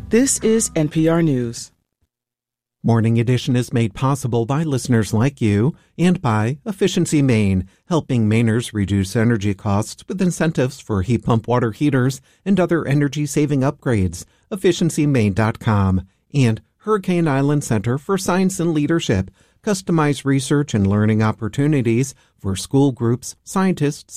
This is NPR News. Morning Edition is made possible by listeners like you and by Efficiency Maine, helping Mainers reduce energy costs with incentives for heat pump water heaters and other energy-saving upgrades. EfficiencyMaine.com. And Hurricane Island Center for Science and Leadership, customized research and learning opportunities for school groups, scientists,